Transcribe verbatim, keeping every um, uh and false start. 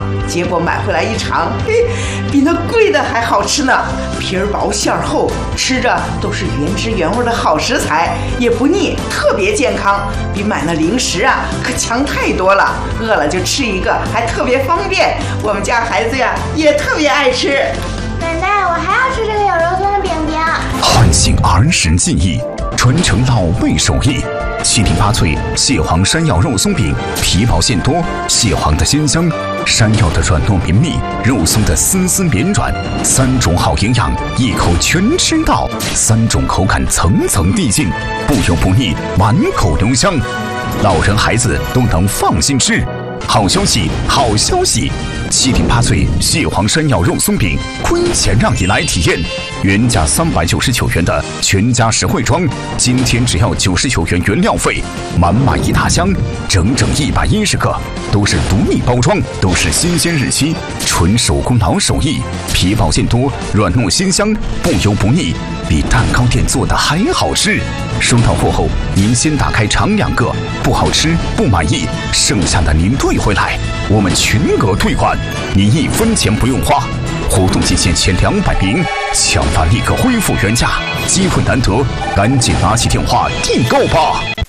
结果买回来一尝，嘿，比那贵的还好吃呢。皮儿薄馅儿厚，吃着都是原汁原味的好食材，也不腻，特别健康，比买那零食啊可强太多了。饿了就吃一个，还特别方便。我们家孩子呀也特别爱吃。 奶奶，我还要吃这个有肉松的饼饼。 唤醒儿时记忆，传承老辈手艺。七品八脆蟹黄山药肉松饼，皮薄馅多，蟹黄的鲜香，山药的软糯绵密，肉松的丝丝绵软，三种好营养，一口全吃到，三种口感层层递进，不油不腻，满口留香，老人孩子都能放心吃。好消息，好消息！七品八脆蟹黄山药肉松饼，亏钱让你来体验。原价三百九十九元的全家实惠装，今天只要九十九元原料费，满满一大箱，整整一百一十个，都是独立包装，都是新鲜日期，纯手工老手艺，皮薄馅多，软糯鲜香，不油不腻，比蛋糕店做的还好吃。收到货后，您先打开尝两个，不好吃不满意，剩下的您退回来，我们全额退款，您一分钱不用花。活动仅限前两百名，抢答立刻恢复原价，机会难得，赶紧拿起电话订购吧。